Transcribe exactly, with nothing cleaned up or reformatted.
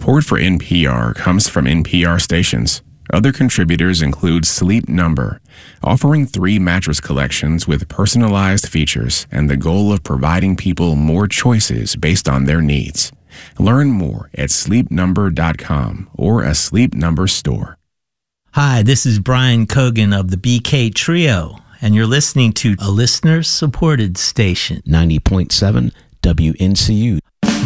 Support for N P R comes from N P R stations. Other contributors include Sleep Number, offering three mattress collections with personalized features and the goal of providing people more choices based on their needs. Learn more at sleep number dot com or a Sleep Number store. Hi, this is Brian Cogan of the B K Trio, and you're listening to a listener-supported station. ninety point seven W N C U.